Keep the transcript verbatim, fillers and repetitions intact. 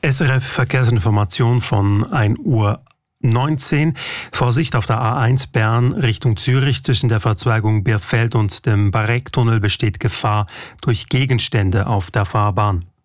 S R F Verkehrsinformation von ein Uhr neunzehn. Vorsicht auf der A eins Bern Richtung Zürich. Zwischen der Verzweigung Birfeld und dem Barecktunnel besteht Gefahr durch Gegenstände auf der Fahrbahn.